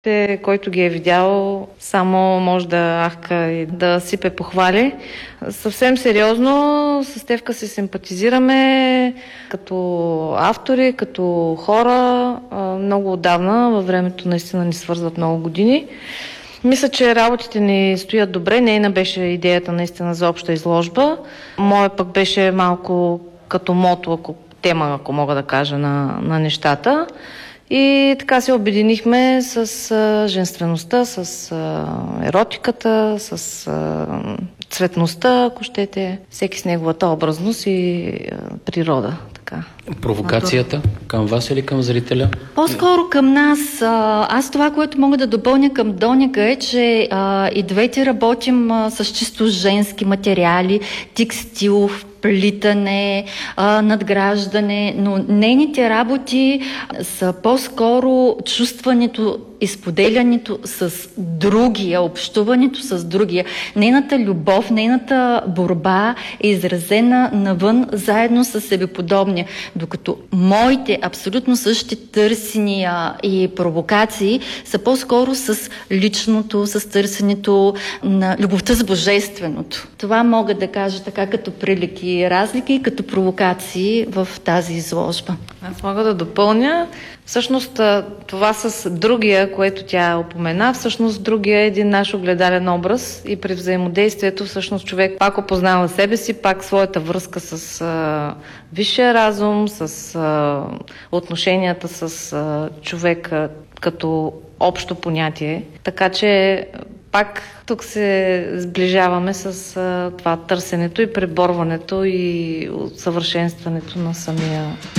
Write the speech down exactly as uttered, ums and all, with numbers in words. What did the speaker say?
Те, който ги е видял, само може да ахка и да сипе похвали. Съвсем сериозно с Стефка се симпатизираме като автори, като хора. Много отдавна, във времето наистина ни свързват много години. Мисля, че работите ни стоят добре. Нейна беше идеята наистина за обща изложба. Моя пък беше малко като мото, ако тема, ако мога да кажа, на, на нещата. И така се обединихме с а, женствеността, с а, еротиката, с а, цветността, ако щете, всеки с неговата образност и а, природа. Така. Провокацията към вас или към зрителя? По-скоро към нас. Аз това, което мога да допълня към Доника е, че а, и двете работим а, с чисто женски материали, текстил, плитане, а, надграждане, но нейните работи са по-скоро чувстването и споделянето с другия, общуването с другия. Нейната любов, нейната борба е изразена навън заедно с себеподобния, докато моите абсолютно същите търсения и провокации са по-скоро с личното, с търсенето на любовта с божественото. Това мога да кажа така като прилики и разлики и като провокации в тази изложба. Аз мога да допълня. Всъщност това с другия, което тя упомена, всъщност другия е един наш огледален образ и при взаимодействието всъщност човек пак опознава себе си, пак своята връзка с а, висшия разум, с а, отношенията с а, човека като общо понятие. Така че пак тук се сближаваме с а, това търсенето и преборването и усъвършенстването на самия